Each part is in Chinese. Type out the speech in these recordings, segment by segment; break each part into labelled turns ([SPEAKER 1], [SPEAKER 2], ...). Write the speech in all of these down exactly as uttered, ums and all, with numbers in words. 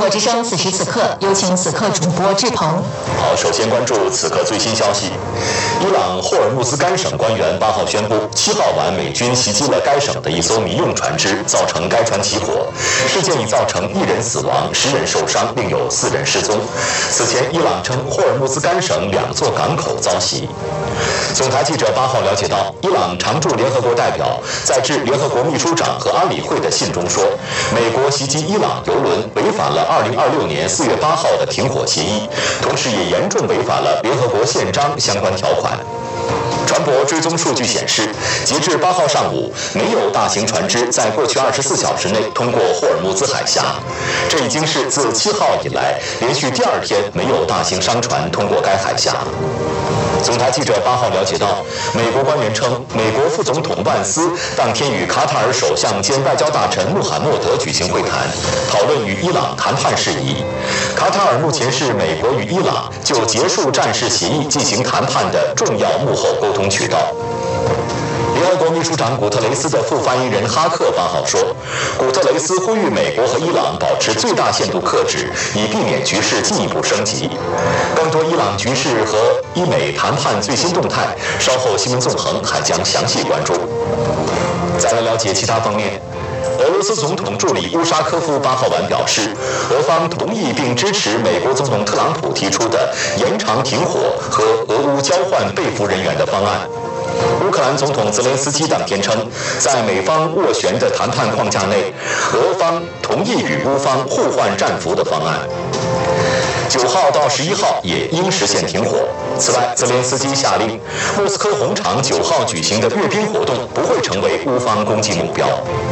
[SPEAKER 1] 之声此时此刻有请此刻主播志鹏。
[SPEAKER 2] 好，首先关注此刻最新消息。伊朗霍尔木兹干省官员八号宣布，七号晚美军袭击了该省的一艘民用船只，造成该船起火。事件已造成一人死亡，十人受伤，另有四人失踪。此前，伊朗称霍尔木兹干省两座港口遭袭。总台记者八号了解到，伊朗常驻联合国代表在致联合国秘书长和安理会的信中说，美国袭击伊朗油轮违反了二零二六年四月八号的停火协议，同时也严重违反了联合国宪章相关条款。船舶追踪数据显示，截至八号上午，没有大型船只在过去二十四小时内通过霍尔木兹海峡。这已经是自七号以来连续第二天没有大型商船通过该海峡。总台记者八号了解到，美国官员称，美国副总统万斯当天与卡塔尔首相兼外交大臣穆罕默德举行会谈，讨论与伊朗谈判事宜。卡塔尔目前是美国与伊朗就结束战事协议进行谈判的重要幕后沟通渠道。联合国秘书长古特雷斯的副发言人哈克八号说，古特雷斯呼吁美国和伊朗保持最大限度克制，以避免局势进一步升级。更多伊朗局势和伊美谈判最新动态，稍后新闻纵横还将详细关注。再来了解其他方面。俄罗斯总统助理乌沙科夫八号晚表示，俄方同意并支持美国总统特朗普提出的延长停火和俄乌交换被俘人员的方案。乌克兰总统泽连斯基当天称，在美方斡旋的谈判框架内，俄方同意与乌方互换战俘的方案。九号到十一号也应实现停火。此外，泽连斯基下令，莫斯科红场九号举行的阅兵活动不会成为乌方攻击目标。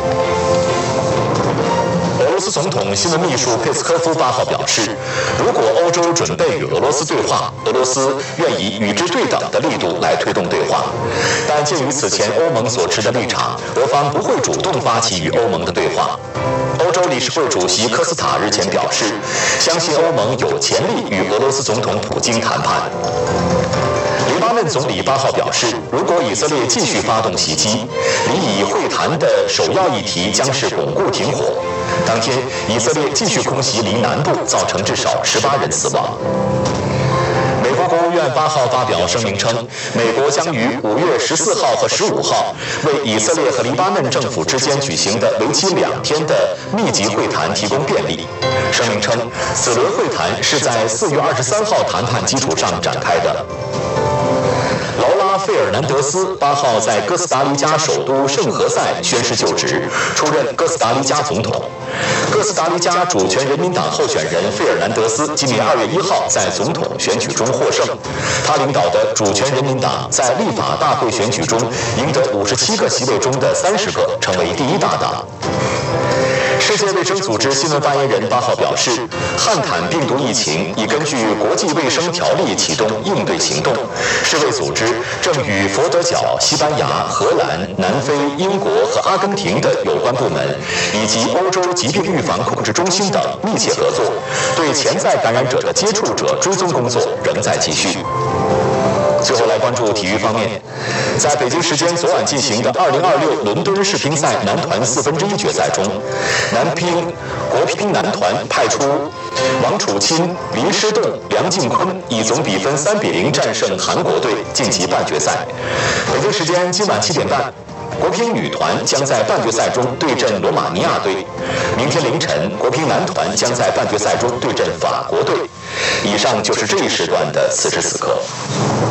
[SPEAKER 2] 俄罗斯总统新闻秘书佩斯科夫八号表示，如果欧洲准备与俄罗斯对话，俄罗斯愿以与之对等的力度来推动对话。但鉴于此前欧盟所持的立场，俄方不会主动发起与欧盟的对话。欧洲理事会主席科斯塔日前表示，相信欧盟有潜力与俄罗斯总统普京谈判。黎巴嫩总理八号表示，如果以色列继续发动袭击，离以会谈的首要议题将是巩固停火。当天，以色列继续空袭黎南部，造成至少十八人死亡。美国国务院八号发表声明称，美国将于五月十四号和十五号为以色列和黎巴嫩政府之间举行的为期两天的密集会谈提供便利。声明称，此轮会谈是在四月二十三号谈判基础上展开的。劳拉·费尔南德斯八号在哥斯达黎加首都圣何塞宣誓就职，出任哥斯达黎加总统。哥斯达黎加主权人民党候选人费尔南德斯今年二月一号在总统选举中获胜，他领导的主权人民党在立法大会选举中赢得五十七个席位中的三十个，成为第一大党。世界卫生组织新闻发言人八号表示，汉坦病毒疫情已根据国际卫生条例启动应对行动。世卫组织正与佛得角、西班牙、荷兰、南非、英国和阿根廷的有关部门，以及欧洲疾病预防控制中心等密切合作，对潜在感染者的接触者追踪工作仍在继续。最后来关注体育方面，在北京时间昨晚进行的二零二六伦敦世乒赛男团四分之一决赛中，男乒国乒男团派出王楚钦、林诗栋、梁靖昆，以总比分三比零战胜韩国队，晋级半决赛。北京时间今晚七点半，国乒女团将在半决赛中对阵罗马尼亚队。明天凌晨，国乒男团将在半决赛中对阵法国队。以上就是这一时段的此时此刻。